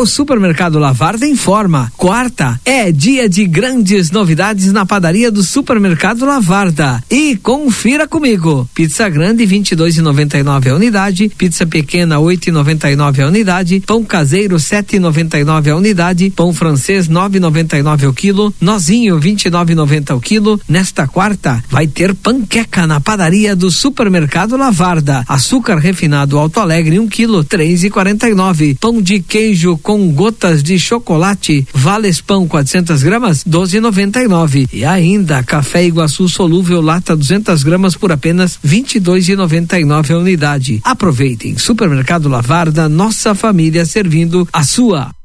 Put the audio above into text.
O Supermercado Lavarda informa: quarta é dia de grandes novidades na padaria do Supermercado Lavarda. E confira comigo: pizza grande 22,99 a unidade, pizza pequena 8,99 a unidade, pão caseiro 7,99 a unidade, pão francês 9,99 o quilo, nozinho 29,90 o quilo. Nesta quarta vai ter panqueca na padaria do Supermercado Lavarda. Açúcar refinado Alto Alegre 1 quilo 3,49. Pão de queijo com gotas de chocolate Vales Pão 400 gramas 12,99. E ainda café Iguaçu solúvel lata 200 gramas por apenas 22,99 a unidade. Aproveitem. Supermercado Lavarda, nossa família servindo a sua.